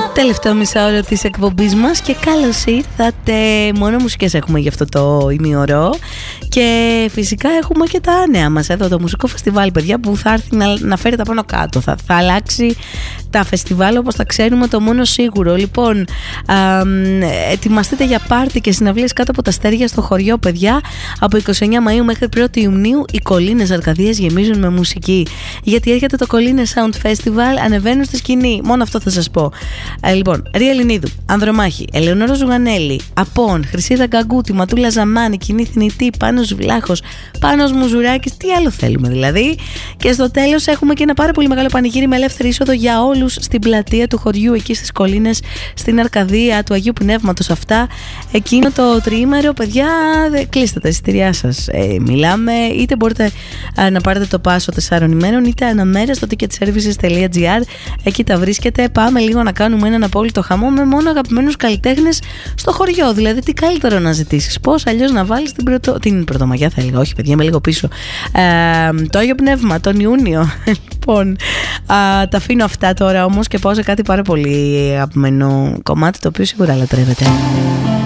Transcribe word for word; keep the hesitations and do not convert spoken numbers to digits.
Τελευταίο μισάωρο της εκπομπής μας και καλώς ήρθατε. Μόνο μουσικές έχουμε για αυτό το ημιωρό. Και φυσικά έχουμε και τα νέα μας εδώ, το μουσικό φεστιβάλ, παιδιά, που θα έρθει να, να φέρει τα πάνω κάτω. Θα, θα αλλάξει τα φεστιβάλ όπως τα ξέρουμε, το μόνο σίγουρο. Λοιπόν, α, ετοιμαστείτε για πάρτι και συναυλίες κάτω από τα αστέρια στο χωριό, παιδιά. Από είκοσι εννέα Μαΐου μέχρι πρώτη Ιουνίου οι κολλήνες Αρκαδίας γεμίζουν με μουσική. Γιατί έρχεται το Κολλήνες Sound Festival, ανεβαίνουν στη σκηνή. Μόνο αυτό θα σας πω. Ε, λοιπόν, Ρία Ελληνίδου, Ανδρομάχη, Ελεονόρα Ζουγανέλη, Απών, Χρυσίδα Γκαγκούτη, Ματούλα Ζαμάνη, Κοινή Θνητή, Πάνος Βλάχος, Πάνος Μουζουράκης, τι άλλο θέλουμε δηλαδή. Και στο τέλος έχουμε και ένα πάρα πολύ μεγάλο πανηγύρι με ελεύθερη είσοδο για όλους στην πλατεία του χωριού, εκεί στις Κολλήνες, στην Αρκαδία του Αγίου Πνεύματος. Αυτά εκείνο το τριήμερο, παιδιά, κλείστε τα εισιτήριά σας. Ε, μιλάμε, είτε μπορείτε α, να πάρετε το πάσο τεσσάρων ημέρων, είτε αναμέρα στο ticketservices τελεία gr. Εκεί τα βρίσκετε. Πάμε λίγο να κάνουμε έναν απόλυτο χαμό με μόνο αγαπημένους καλλιτέχνες στο χωριό. Δηλαδή, τι καλύτερο να ζητήσεις? Πώς αλλιώς να βάλεις την, πρωτο... την Πρωτομαγιά, θα έλεγα. Όχι, παιδιά, είμαι λίγο πίσω. Ε, το Άγιο Πνεύμα, τον Ιούνιο. Λοιπόν, α, τα αφήνω αυτά τώρα όμως και πάω σε κάτι πάρα πολύ αγαπημένο κομμάτι, το οποίο σίγουρα λατρεύετε.